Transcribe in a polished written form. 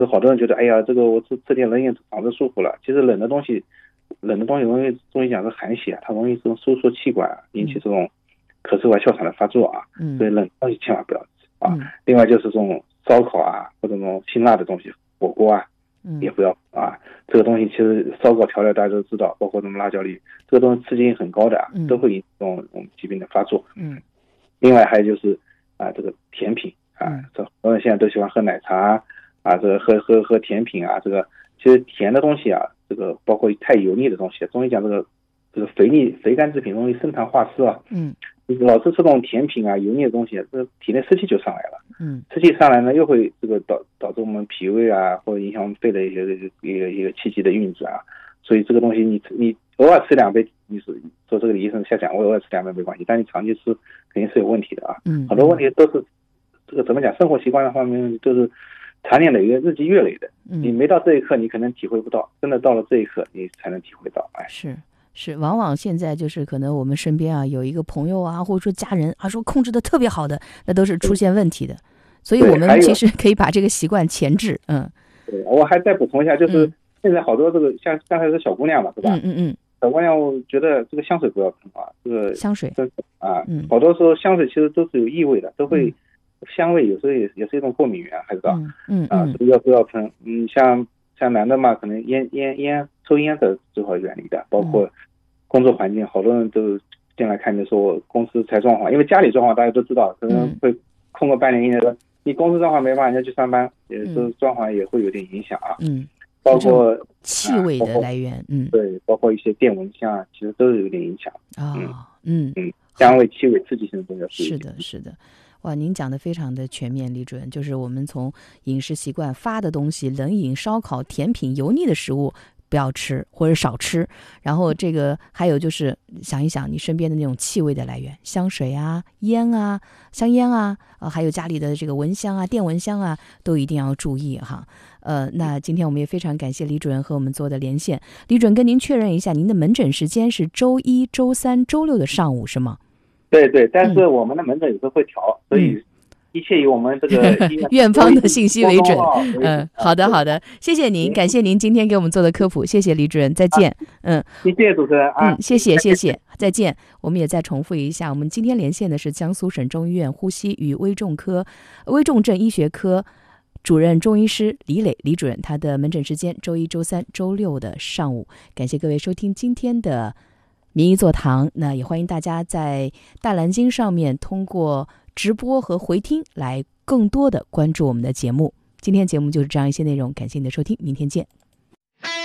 就好多人觉得，哎呀，这个我吃点冷饮肠子舒服了。其实冷的东西容易中医讲是寒邪，它容易这种收缩气管，引起这种咳嗽啊、哮喘的发作啊。所以冷的东西千万不要吃啊。另外就是这种烧烤啊，或者这种辛辣的东西，火锅啊，也不要啊。这个东西其实烧烤调料大家都知道，包括什么辣椒粒，这个东西刺激性很高的啊，都会引起这种我们疾病的发作。另外还有就是这个甜品啊，这很多人现在都喜欢喝奶茶啊，这个喝甜品啊，这个其实甜的东西啊，这个包括太油腻的东西，中医讲这个肥甘制品容易升糖化湿啊。老是吃这种甜品啊、油腻的东西，这体内湿气就上来了。湿气上来呢，又会这个导致我们脾胃啊，或者影响我们肺的一个气机的运转啊。所以这个东西你偶尔吃2杯，你说这个李医生瞎讲，我偶尔吃2杯没关系，但你长期吃肯定是有问题的啊。很多问题都是这个怎么讲，生活习惯的方面都是长年累月、日积月累的。你没到这一刻，你可能体会不到，真的到了这一刻，你才能体会到。 是，往往现在就是可能我们身边啊有一个朋友啊，或者说家人啊，说控制的特别好的，那都是出现问题的。所以我们其实可以把这个习惯前置。 对，我还再补充一下，就是现在好多这个像刚才是小姑娘嘛，对吧？小姑娘，我觉得这个香水不要喷啊，这个香水啊，好多时候香水其实都是有异味的，都会香味有时候也是一种过敏源，还知道？所以不要喷。像男的嘛，可能抽烟的最好远离的，包括工作环境，好多人都进来看你说我公司才装潢，因为家里装潢大家都知道，可能会空个半年1年的，你公司装潢没办法，人家去上班，也是装潢也会有点影响啊。包括气味的来源， 对，包括一些电蚊香啊，其实都是有点影响。香味、气味、刺激性的东西。 是的。哇，您讲的非常的全面，李主任，就是我们从饮食习惯、发的东西、冷饮、烧烤、甜品、油腻的食物不要吃或者少吃，然后这个还有就是想一想你身边的那种气味的来源，香水啊、烟啊、香烟啊，还有家里的这个蚊香啊、电蚊香啊，都一定要注意哈。那今天我们也非常感谢李主任和我们做的连线。李主任跟您确认一下，您的门诊时间是周一、周三、周六的上午是吗？ 对，但是我们的门诊有时候会调，所以一切以我们这个院方的信息为准。好的，谢谢您，感谢您今天给我们做的科普，谢谢李主任，再见。 谢谢主持人啊。 谢谢，再见。我们也再重复一下，我们今天连线的是江苏省中医院呼吸与危重症医学科主任中医师李主任，他的门诊时间周一、周三、周六的上午。感谢各位收听今天的名医座堂，那也欢迎大家在大蓝鲸上面通过直播和回听来更多的关注我们的节目。今天节目就是这样一些内容，感谢你的收听，明天见。